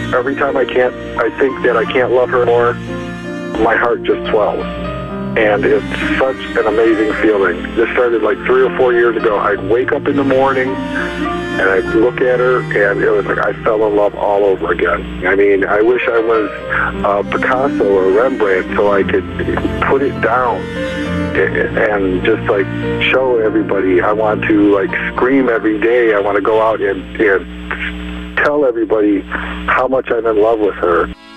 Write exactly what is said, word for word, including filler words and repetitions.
every time I can't, I think that I can't love her more, my heart just swells. And it's such an amazing feeling. This started like three or four years ago. I'd wake up in the morning and I'd look at her, and it was like I fell in love all over again. I mean, I wish I was uh, Picasso or Rembrandt so I could put it down and just like show everybody. I want to like scream every day. I want to go out and, and tell everybody how much I'm in love with her.